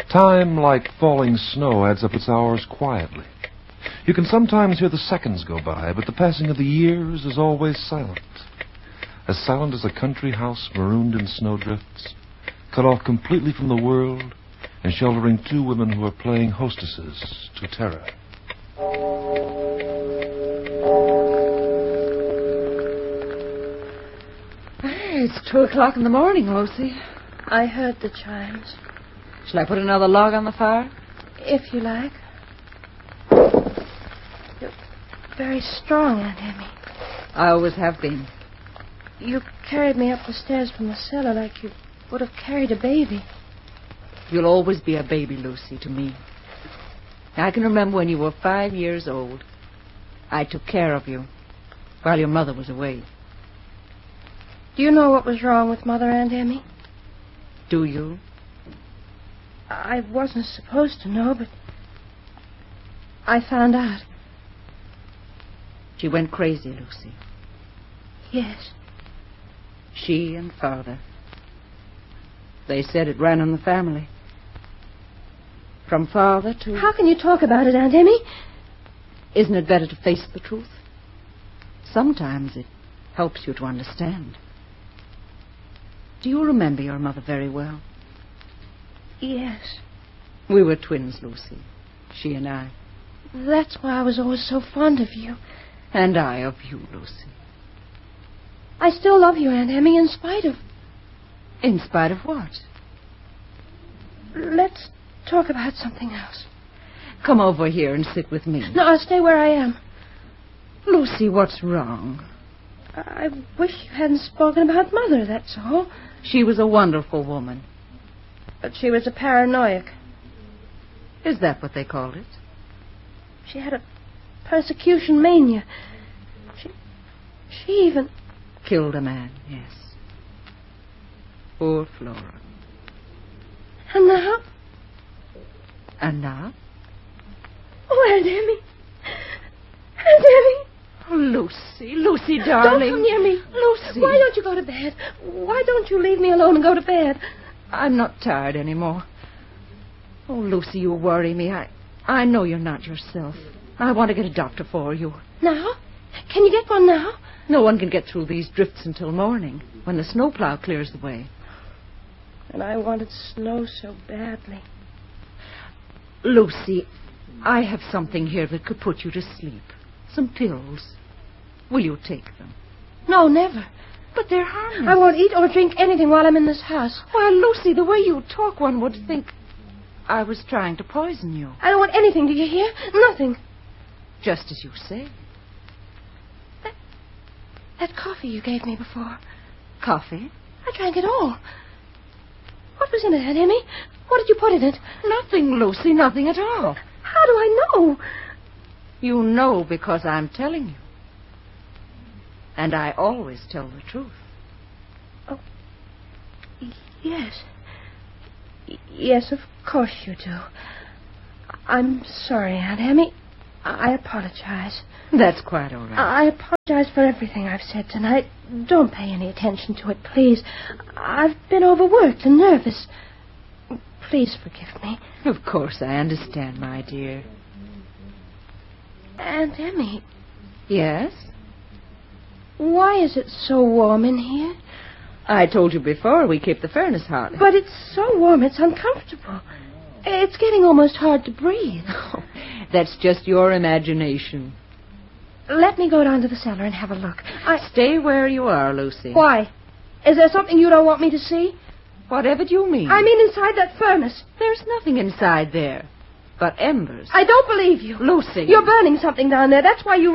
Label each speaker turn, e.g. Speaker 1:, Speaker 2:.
Speaker 1: Time, like falling snow, adds up its hours quietly. You can sometimes hear the seconds go by, but the passing of the years is always silent. As silent as a country house marooned in snowdrifts, cut off completely from the world, and sheltering two women who are playing hostesses to terror.
Speaker 2: It's 2 o'clock in the morning, Lucy.
Speaker 3: I heard the chimes.
Speaker 2: Shall I put another log on the fire?
Speaker 3: If you like. You're very strong, Aunt Emmy.
Speaker 2: I always have been.
Speaker 3: You carried me up the stairs from the cellar like you would have carried a baby.
Speaker 2: You'll always be a baby, Lucy, to me. I can remember when you were 5 years old. I took care of you while your mother was away.
Speaker 3: Do you know what was wrong with Mother, Aunt Emmy?
Speaker 2: Do you?
Speaker 3: I wasn't supposed to know, but I found out.
Speaker 2: She went crazy, Lucy.
Speaker 3: Yes.
Speaker 2: She and Father. They said it ran in the family. From Father to...
Speaker 3: How can you talk about it, Aunt Emmy?
Speaker 2: Isn't it better to face the truth? Sometimes it helps you to understand. Do you remember your mother very well?
Speaker 3: Yes.
Speaker 2: We were twins, Lucy. She and I.
Speaker 3: That's why I was always so fond of you.
Speaker 2: And I of you, Lucy.
Speaker 3: I still love you, Aunt Emmy, in spite of...
Speaker 2: In spite of what?
Speaker 3: Let's talk about something else.
Speaker 2: Come over here and sit with me.
Speaker 3: No, I'll stay where I am.
Speaker 2: Lucy, what's wrong?
Speaker 3: I wish you hadn't spoken about Mother, that's all.
Speaker 2: She was a wonderful woman.
Speaker 3: But she was a paranoiac.
Speaker 2: Is that what they called it?
Speaker 3: She had a persecution mania. She even...
Speaker 2: Killed a man, yes. Poor Flora.
Speaker 3: And now?
Speaker 2: And now?
Speaker 3: Oh, Aunt Emmy. Aunt Emmy.
Speaker 2: Oh, Lucy, darling.
Speaker 3: Don't come near me.
Speaker 2: Lucy.
Speaker 3: Why don't you go to bed? Why don't you leave me alone and go to bed?
Speaker 2: I'm not tired anymore. Oh, Lucy, you worry me. I know you're not yourself. I want to get a doctor for you.
Speaker 3: Now? Can you get one now?
Speaker 2: No one can get through these drifts until morning, when the snowplow clears the way.
Speaker 3: And I wanted snow so badly.
Speaker 2: Lucy, I have something here that could put you to sleep. Some pills. Will you take them?
Speaker 3: No, never.
Speaker 2: But they're harmless.
Speaker 3: I won't eat or drink anything while I'm in this house.
Speaker 2: Well, Lucy, the way you talk, one would think I was trying to poison you.
Speaker 3: I don't want anything, do you hear? Nothing.
Speaker 2: Just as you say.
Speaker 3: That coffee you gave me before.
Speaker 2: Coffee?
Speaker 3: I drank it all. What was in it, Aunt Emmy? What did you put in it?
Speaker 2: Nothing, Lucy, nothing at all.
Speaker 3: How do I know?
Speaker 2: You know because I'm telling you. And I always tell the truth.
Speaker 3: Oh, yes. Yes, of course you do. I'm sorry, Aunt Emmy. I apologize.
Speaker 2: That's quite all right.
Speaker 3: I apologize for everything I've said tonight. Don't pay any attention to it, please. I've been overworked and nervous. Please forgive me.
Speaker 2: Of course, I understand, my dear.
Speaker 3: Aunt Emmy.
Speaker 2: Yes?
Speaker 3: Why is it so warm in here?
Speaker 2: I told you before we keep the furnace hot.
Speaker 3: But it's so warm, it's uncomfortable. It's getting almost hard to breathe.
Speaker 2: Oh, that's just your imagination.
Speaker 3: Let me go down to the cellar and have a look.
Speaker 2: Stay where you are, Lucy.
Speaker 3: Why? Is there something you don't want me to see?
Speaker 2: Whatever do you mean?
Speaker 3: I mean inside that furnace.
Speaker 2: There's nothing inside there but embers.
Speaker 3: I don't believe you.
Speaker 2: Lucy.
Speaker 3: You're burning something down there. That's why you